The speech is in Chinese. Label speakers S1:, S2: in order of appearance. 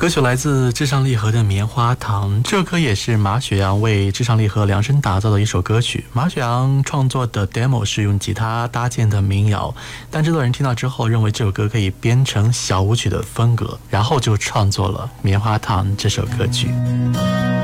S1: 歌曲来自至上励合的《棉花糖》，这首歌也是马雪阳为至上励合量身打造的一首歌曲。马雪阳创作的 demo 是用吉他搭建的民谣，但制作人听到之后认为这首歌可以编成小舞曲的风格，然后就创作了《棉花糖》这首歌曲。